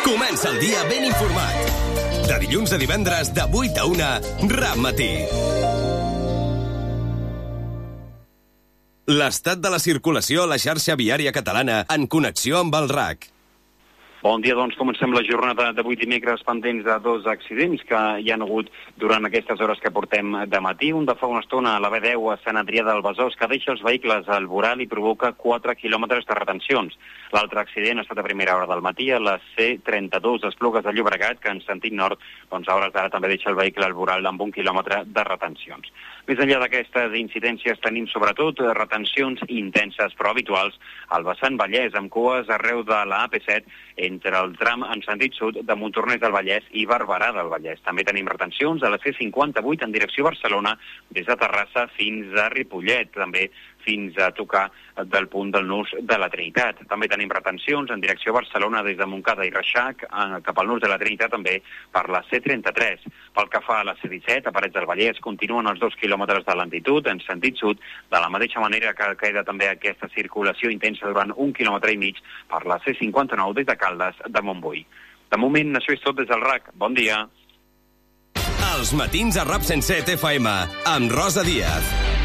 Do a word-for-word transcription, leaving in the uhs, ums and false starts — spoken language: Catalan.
Comença el dia ben informat. De dilluns a divendres, de vuit a una, RAC Matí. L'estat de la circulació a la xarxa viària catalana en connexió amb el R A C. Bon dia, doncs comencem la jornada d'avui dimecres pendents de dos accidents que hi ha hagut durant aquestes hores que portem de matí. Un de fa una estona a la B deu a Sant Adrià del Besòs que deixa els vehicles al voral i provoca quatre quilòmetres de retencions. L'altre accident ha estat a primera hora del matí a la C trenta-dos d'Esplugues de Llobregat, que en sentit nord, doncs a hores d'ara també deixa el vehicle al voral amb un quilòmetre de retencions. Més enllà d'aquestes incidències tenim sobretot retencions intenses però habituals al vessant Vallès, amb cues arreu de la A P set entre el tram en sentit sud de Montornès del Vallès i Barberà del Vallès. També tenim retencions a la C cinquanta-vuit en direcció a Barcelona des de Terrassa fins a Ripollet, també fins a tocar del punt del nus de la Trinitat. També tenim retencions en direcció a Barcelona des de Montcada i Reixac cap al nus de la Trinitat també per la C trenta-tres. Pel que fa a la C disset, a Parets del Vallès, continuen els dos quilòmetres de lentitud en sentit sud, de la mateixa manera que queda també aquesta circulació intensa durant un quilòmetre i mig per la C cinquanta-nou des de Caldes de Montbui. De moment, això és tot des del R A C. Bon dia. Els matins a RAC cent set F M amb Rosa Díaz.